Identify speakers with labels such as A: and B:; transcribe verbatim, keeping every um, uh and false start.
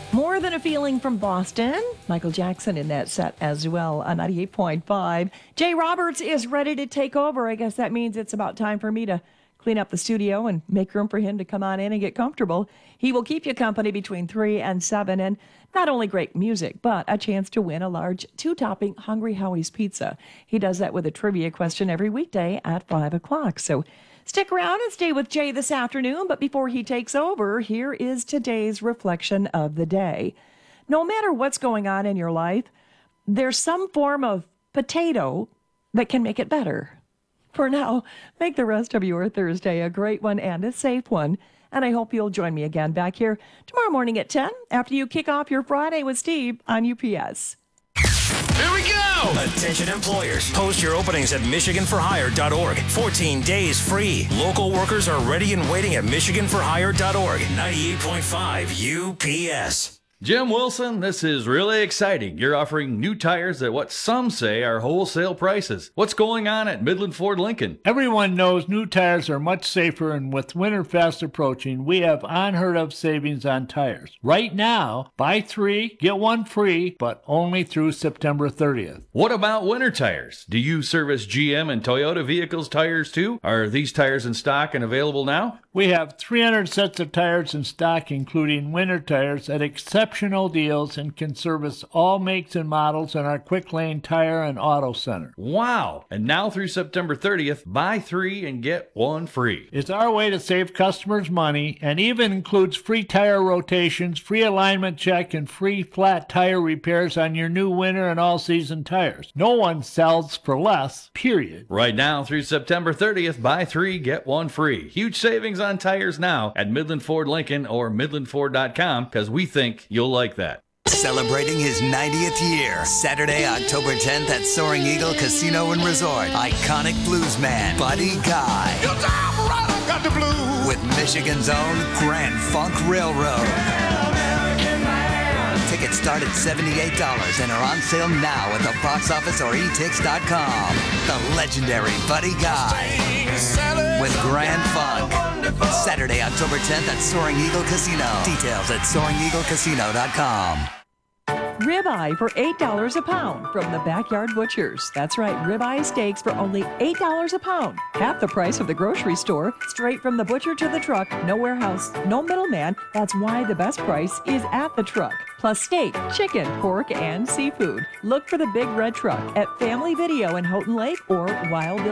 A: More Than a Feeling from Boston. Michael Jackson in that set as well on ninety-eight point five. Jay Roberts is ready to take over. I guess that means it's about time for me to clean up the studio and make room for him to come on in and get comfortable. He will keep you company between three and seven, and not only great music, but a chance to win a large two-topping Hungry Howie's pizza. He does that with a trivia question every weekday at five o'clock. So stick around and stay with Jay this afternoon, but before he takes over, here is today's reflection of the day. No matter what's going on in your life, there's some form of potato that can make it better. For now, make the rest of your Thursday a great one and a safe one. And I hope you'll join me again back here tomorrow morning at ten after you kick off your Friday with Steve on U P S.
B: Here we go! Attention employers. Post your openings at Michigan for Hire dot org. fourteen days free. Local workers are ready and waiting at Michigan for Hire dot org. ninety-eight point five U P S.
C: Jim Wilson, this is really exciting. You're offering new tires at what some say are wholesale prices. What's going on at Midland Ford Lincoln?
D: Everyone knows new tires are much safer, and with winter fast approaching, we have unheard of savings on tires. Right now, buy three, get one free, but only through September thirtieth.
C: What about winter tires? Do you service G M and Toyota vehicles tires too? Are these tires in stock and available now?
D: We have three hundred sets of tires in stock, including winter tires, at exceptional deals, and can service all makes and models in our Quick Lane Tire and Auto Center.
C: Wow! And now through September thirtieth, buy three and get one free.
D: It's our way to save customers money, and even includes free tire rotations, free alignment check, and free flat tire repairs on your new winter and all-season tires. No one sells for less, period.
C: Right now through September thirtieth, buy three, get one free. Huge savings on tires now at Midland Ford Lincoln or midland ford dot com, because we think you'll like that.
E: Celebrating his ninetieth year, Saturday, October tenth at Soaring Eagle Casino and Resort. Iconic bluesman Buddy Guy.
B: Your time right, I got the blues.
E: With Michigan's own Grand Funk Railroad. Tickets start at seventy-eight dollars and are on sale now at the box office or e tix dot com. The legendary Buddy Guy with Grand Funk. Saturday, October tenth at Soaring Eagle Casino. Details at soaring eagle casino dot com.
A: Ribeye for eight dollars a pound from the Backyard Butchers. That's right, ribeye steaks for only eight dollars a pound. Half the price of the grocery store, straight from the butcher to the truck, no warehouse, no middleman. That's why the best price is at the truck. Plus steak, chicken, pork, and seafood. Look for the Big Red Truck at Family Video in Houghton Lake or Wild